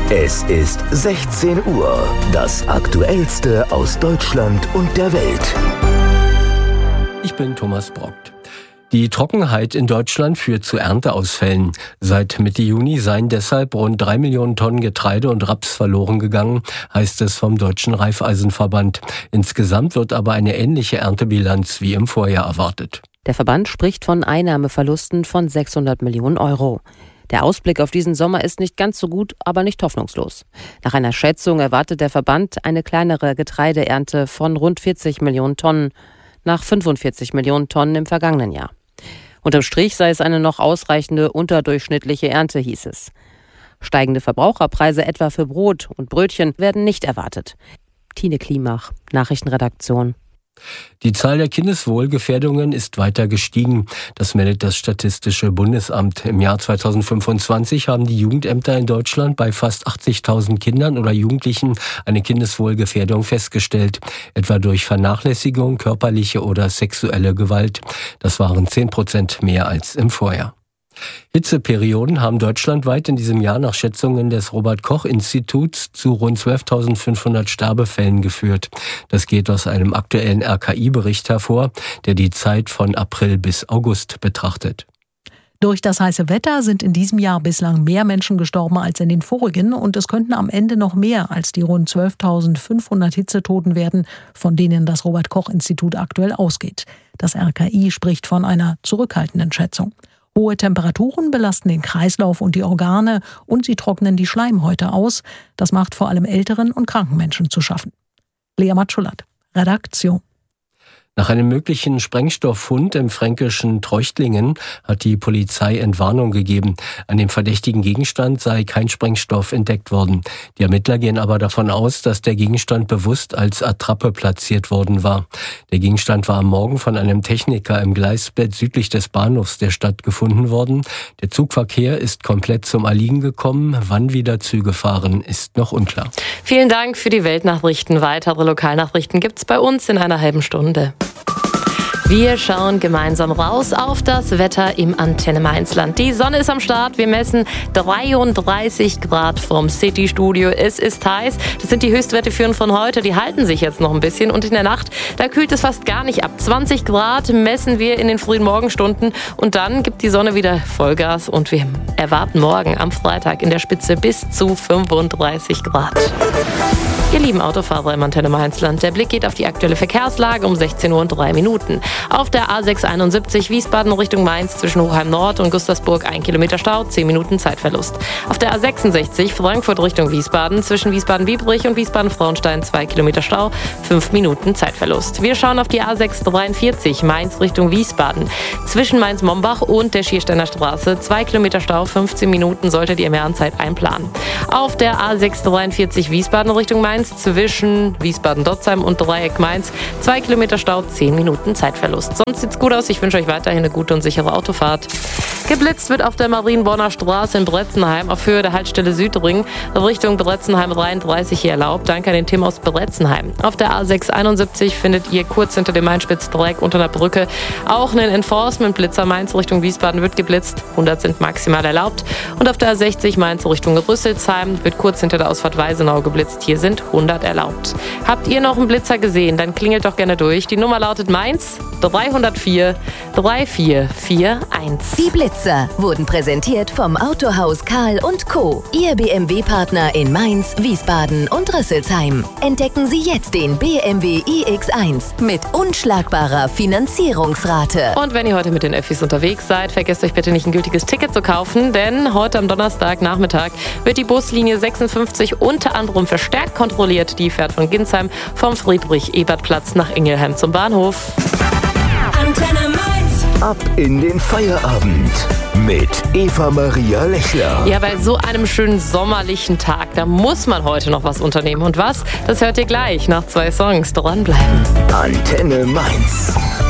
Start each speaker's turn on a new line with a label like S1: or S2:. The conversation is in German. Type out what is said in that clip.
S1: Es ist 16 Uhr. Das Aktuellste aus Deutschland und der Welt.
S2: Ich bin Thomas Brockt. Die Trockenheit in Deutschland führt zu Ernteausfällen. Seit Mitte Juni seien deshalb rund 3 Millionen Tonnen Getreide und Raps verloren gegangen, heißt es vom Deutschen Raiffeisenverband. Insgesamt wird aber eine ähnliche Erntebilanz wie im Vorjahr erwartet.
S3: Der Verband spricht von Einnahmeverlusten von 600 Millionen Euro. Der Ausblick auf diesen Sommer ist nicht ganz so gut, aber nicht hoffnungslos. Nach einer Schätzung erwartet der Verband eine kleinere Getreideernte von rund 40 Millionen Tonnen, nach 45 Millionen Tonnen im vergangenen Jahr. Unterm Strich sei es eine noch ausreichende unterdurchschnittliche Ernte, hieß es. Steigende Verbraucherpreise etwa für Brot und Brötchen werden nicht erwartet. Tine Klimach, Nachrichtenredaktion.
S2: Die Zahl der Kindeswohlgefährdungen ist weiter gestiegen. Das meldet das Statistische Bundesamt. Im Jahr 2025 haben die Jugendämter in Deutschland bei fast 80.000 Kindern oder Jugendlichen eine Kindeswohlgefährdung festgestellt, etwa durch Vernachlässigung, körperliche oder sexuelle Gewalt. Das waren 10% mehr als im Vorjahr. Hitzeperioden haben deutschlandweit in diesem Jahr nach Schätzungen des Robert-Koch-Instituts zu rund 12.500 Sterbefällen geführt. Das geht aus einem aktuellen RKI-Bericht hervor, der die Zeit von April bis August betrachtet.
S4: Durch das heiße Wetter sind in diesem Jahr bislang mehr Menschen gestorben als in den vorigen und es könnten am Ende noch mehr als die rund 12.500 Hitzetoten werden, von denen das Robert-Koch-Institut aktuell ausgeht. Das RKI spricht von einer zurückhaltenden Schätzung. Hohe Temperaturen belasten den Kreislauf und die Organe und sie trocknen die Schleimhäute aus. Das macht vor allem älteren und kranken Menschen zu schaffen. Lea Matschulat, Redaktion.
S2: Nach einem möglichen Sprengstofffund im fränkischen Treuchtlingen hat die Polizei Entwarnung gegeben. An dem verdächtigen Gegenstand sei kein Sprengstoff entdeckt worden. Die Ermittler gehen aber davon aus, dass der Gegenstand bewusst als Attrappe platziert worden war. Der Gegenstand war am Morgen von einem Techniker im Gleisbett südlich des Bahnhofs der Stadt gefunden worden. Der Zugverkehr ist komplett zum Erliegen gekommen. Wann wieder Züge fahren, ist noch unklar.
S5: Vielen Dank für die Weltnachrichten. Weitere Lokalnachrichten gibt's bei uns in einer halben Stunde. Wir schauen gemeinsam raus auf das Wetter im Antenne Mainzland. Die Sonne ist am Start. Wir messen 33 Grad vom City-Studio. Es ist heiß. Das sind die Höchstwerte von heute. Die halten sich jetzt noch ein bisschen. Und in der Nacht, da kühlt es fast gar nicht ab. 20 Grad messen wir in den frühen Morgenstunden. Und dann gibt die Sonne wieder Vollgas. Und wir erwarten morgen am Freitag in der Spitze bis zu 35 Grad. Ihr lieben Autofahrer im Antenne Mainzland, der Blick geht auf die aktuelle Verkehrslage um 16 Uhr und 3 Minuten. Auf der A671 Wiesbaden Richtung Mainz zwischen Hochheim Nord und Gustavsburg 1 Kilometer Stau, 10 Minuten Zeitverlust. Auf der A66 Frankfurt Richtung Wiesbaden zwischen Wiesbaden-Biebrich und Wiesbaden-Frauenstein 2 Kilometer Stau, 5 Minuten Zeitverlust. Wir schauen auf die A643 Mainz Richtung Wiesbaden zwischen Mainz-Mombach und der Schiersteiner Straße 2 Kilometer Stau, 15 Minuten solltet ihr mehr an Zeit einplanen. Auf der A643 Wiesbaden Richtung Mainz zwischen Wiesbaden-Dotzheim und Dreieck Mainz 2 Kilometer Stau, 10 Minuten Zeitverlust. Sonst sieht's gut aus. Ich wünsche euch weiterhin eine gute und sichere Autofahrt. Geblitzt wird auf der Marienborner Straße in Bretzenheim auf Höhe der Haltestelle Südring Richtung Bretzenheim 33 hier erlaubt. Danke an den Tim aus Bretzenheim. Auf der A671 findet ihr kurz hinter dem Mainspitzdreieck unter der Brücke auch einen Enforcement-Blitzer. Mainz Richtung Wiesbaden wird geblitzt. 100 sind maximal erlaubt. Und auf der A60 Mainz Richtung Rüsselsheim wird kurz hinter der Ausfahrt Weisenau geblitzt. Hier sind 100 erlaubt. Habt ihr noch einen Blitzer gesehen? Dann klingelt doch gerne durch. Die Nummer lautet Mainz 304 3441.
S6: Die Blitzer wurden präsentiert vom Autohaus Karl & Co. Ihr BMW-Partner in Mainz, Wiesbaden und Rüsselsheim. Entdecken Sie jetzt den BMW iX1 mit unschlagbarer Finanzierungsrate.
S5: Und wenn ihr heute mit den Öffis unterwegs seid, vergesst euch bitte nicht ein gültiges Ticket zu kaufen, denn heute am Donnerstagnachmittag wird die Buslinie 56 unter anderem verstärkt kontrolliert. Die fährt von Ginsheim vom Friedrich-Ebert-Platz nach Ingelheim zum Bahnhof.
S1: Antenne Mainz. Ab in den Feierabend mit Eva-Maria Lechler.
S5: Ja, bei so einem schönen sommerlichen Tag, da muss man heute noch was unternehmen. Und was? Das hört ihr gleich nach 2 Songs. Dranbleiben.
S1: Antenne Mainz.